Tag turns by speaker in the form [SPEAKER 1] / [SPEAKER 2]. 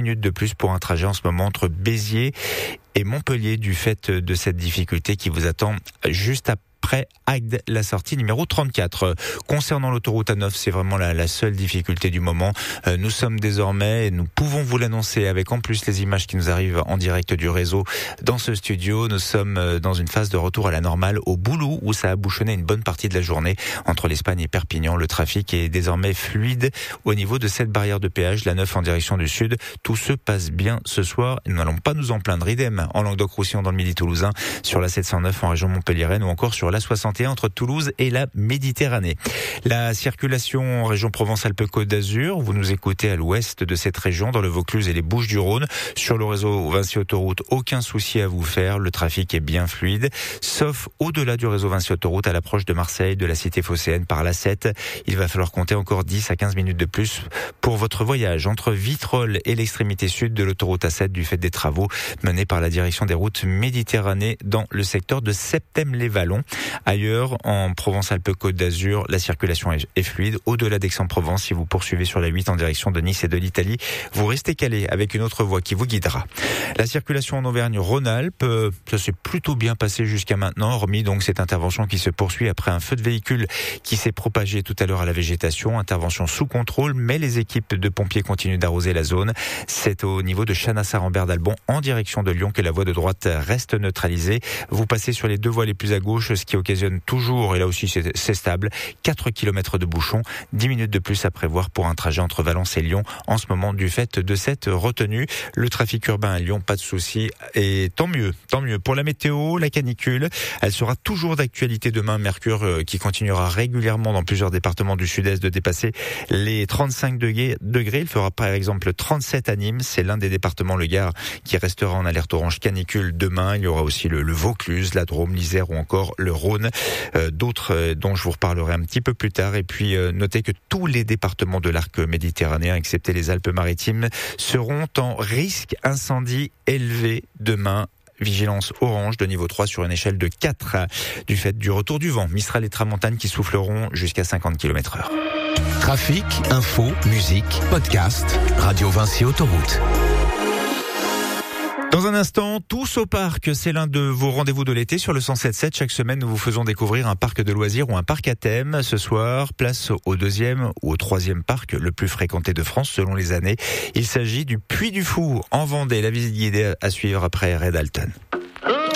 [SPEAKER 1] minutes de plus pour un trajet en ce moment entre Béziers et Montpellier du fait de cette difficulté qui vous attend juste après Agde, la sortie numéro 34. Concernant l'autoroute A9, c'est vraiment la seule difficulté du moment. Nous sommes désormais, et nous pouvons vous l'annoncer avec en plus les images qui nous arrivent en direct du réseau dans ce studio. Nous sommes dans une phase de retour à la normale au Boulou où ça a bouchonné une bonne partie de la journée entre l'Espagne et Perpignan. Le trafic est désormais fluide au niveau de cette barrière de péage, la 9 en direction du sud. Tout se passe bien ce soir. Nous n'allons pas nous en plaindre. Idem en Languedoc-Roussillon dans le Midi toulousain, sur la 709 en région Montpelliéraine ou encore sur la 61 entre Toulouse et la Méditerranée. La circulation en région Provence-Alpes-Côte d'Azur, vous nous écoutez à l'ouest de cette région, dans le Vaucluse et les Bouches-du-Rhône. Sur le réseau Vinci Autoroute, aucun souci à vous faire, le trafic est bien fluide, sauf au-delà du réseau Vinci Autoroute à l'approche de Marseille, de la cité phocéenne par l'A7. Il va falloir compter encore 10 à 15 minutes de plus pour votre voyage entre Vitrolles et l'extrémité sud de l'autoroute A7 du fait des travaux menés par la direction des routes Méditerranée dans le secteur de Septèmes-les-Vallons. Ailleurs, en Provence-Alpes-Côte d'Azur, la circulation est fluide. Au-delà d'Aix-en-Provence, si vous poursuivez sur la 8 en direction de Nice et de l'Italie, vous restez calé avec une autre voie qui vous guidera. La circulation en Auvergne-Rhône-Alpes, ça s'est plutôt bien passé jusqu'à maintenant, hormis donc cette intervention qui se poursuit après un feu de véhicule qui s'est propagé tout à l'heure à la végétation. Intervention sous contrôle, mais les équipes de pompiers continuent d'arroser la zone. C'est au niveau de Chanassar-Rambert d'Albon en direction de Lyon que la voie de droite reste neutralisée. Vous passez sur les deux voies les plus à gauche, ce qui occasionne toujours, et là aussi c'est stable, 4 km de bouchons, 10 minutes de plus à prévoir pour un trajet entre Valence et Lyon en ce moment du fait de cette retenue. Le trafic urbain à Lyon, pas de souci, et tant mieux. Pour la météo, la canicule, elle sera toujours d'actualité demain. Mercure qui continuera régulièrement dans plusieurs départements du sud-est de dépasser les 35 degrés. Il fera par exemple 37 à Nîmes, c'est l'un des départements, le Gard, qui restera en alerte orange canicule demain. Il y aura aussi le Vaucluse, la Drôme, l'Isère ou encore le Rhône. D'autres dont je vous reparlerai un petit peu plus tard. Et puis notez que tous les départements de l'arc méditerranéen, excepté les Alpes-Maritimes, seront en risque incendie élevé demain. Vigilance orange de niveau 3 sur une échelle de 4 du fait du retour du vent. Mistral et tramontane qui souffleront jusqu'à 50 km/h.
[SPEAKER 2] Trafic, info, musique, podcast, Radio Vinci Autoroute.
[SPEAKER 1] Dans un instant, tous au parc, c'est l'un de vos rendez-vous de l'été sur le 107.7. Chaque semaine, nous vous faisons découvrir un parc de loisirs ou un parc à thème. Ce soir, place au deuxième ou au troisième parc le plus fréquenté de France selon les années. Il s'agit du Puy du Fou en Vendée. La visite guidée à suivre après Red Alton.